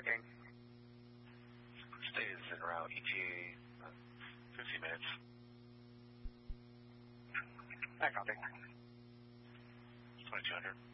checking. Stays en route, ETA 15 minutes. I copy. 2200.